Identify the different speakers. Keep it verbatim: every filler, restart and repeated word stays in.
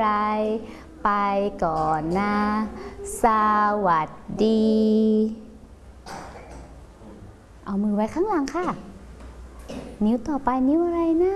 Speaker 1: ไรไปก่อนนะสวัสดี เอามือไว้ข้างหลังค่ะนิ้วต่อไปนิ้วอะไรนะ